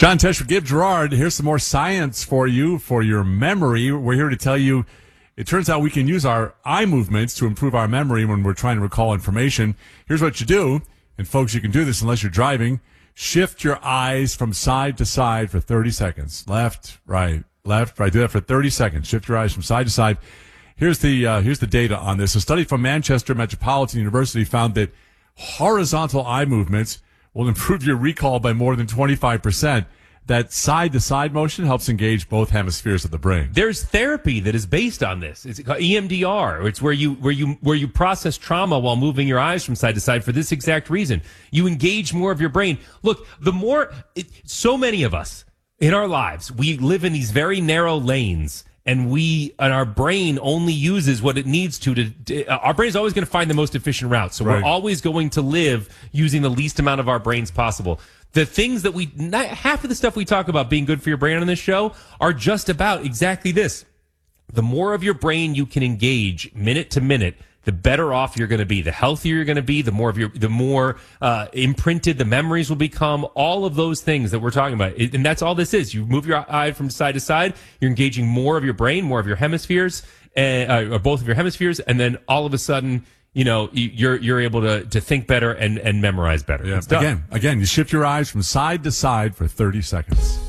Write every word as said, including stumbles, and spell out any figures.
John Tesh with Give Gerard. Here's some more science for you, for your memory. We're here to tell you, it turns out we can use our eye movements to improve our memory when we're trying to recall information. Here's what you do, and folks, you can do this unless you're driving. Shift your eyes from side to side for thirty seconds. Left, right, left, right. Do that for thirty seconds. Shift your eyes from side to side. Here's the uh, here's the data on this. A study from Manchester Metropolitan University found that horizontal eye movements will improve your recall by more than twenty-five percent. That side-to-side motion helps engage both hemispheres of the brain. There's therapy that is based on this. It's called E M D R. It's where you where you where you process trauma while moving your eyes from side to side for this exact reason. You engage more of your brain. Look, the more it, so many of us in our lives, we live in these very narrow lanes. And we, and our brain only uses what it needs to, to, to uh, our brain is always going to find the most efficient route. So right. We're always going to live using the least amount of our brains possible. The things that we, not, half of the stuff we talk about being good for your brain on this show are just about exactly this. The more of your brain you can engage minute to minute, the better off you're going to be. The healthier you're going to be, the more of your, the more uh, imprinted the memories will become. All of those things that we're talking about, it, and that's all this is. You move your eye from side to side. You're engaging more of your brain, more of your hemispheres, uh, or both of your hemispheres, and then all of a sudden, you know, you're you're able to to think better and and memorize better. Yeah. Again, again, you shift your eyes from side to side for thirty seconds.